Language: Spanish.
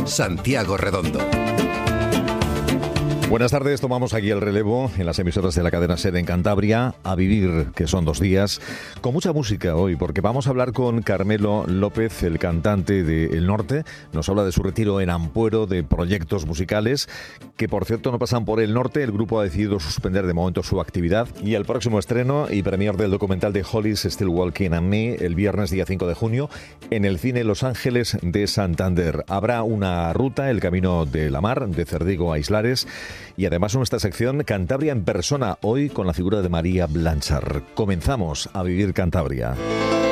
Santiago Redondo. Buenas tardes, tomamos aquí el relevo en las emisoras de la cadena SER en Cantabria, A Vivir, que son 2 días, con mucha música hoy, porque vamos a hablar con Carmelo López, el cantante de El Norte. Nos habla de su retiro en Ampuero, de proyectos musicales, que por cierto no pasan por El Norte. El grupo ha decidido suspender de momento su actividad, y el próximo estreno y premier del documental de Holly's Still Walking on Me, el viernes día 5 de junio, en el Cine Los Ángeles de Santander. Habrá una ruta, el Camino de la Mar, de Cerdigo a Islares. Y además nuestra sección Cantabria en persona, hoy con la figura de María Blanchard. Comenzamos A Vivir Cantabria.